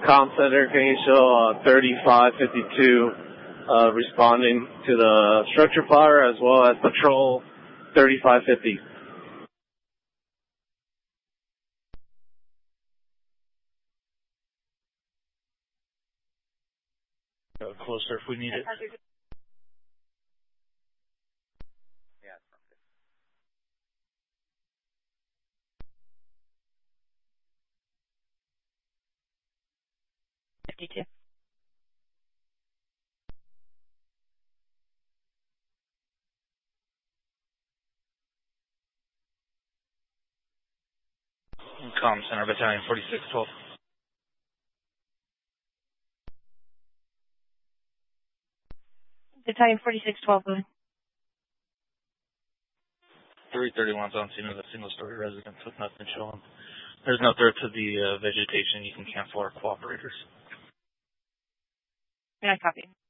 comm center, can you show 3552 responding to the structure fire as well as patrol 3550? Go closer if we need it. Comm Center, Battalion 4612. Battalion 4612, go ahead. 331's on scene of a single-story residence with nothing showing. There's no threat to the vegetation. You can cancel our cooperators. Yeah, copy.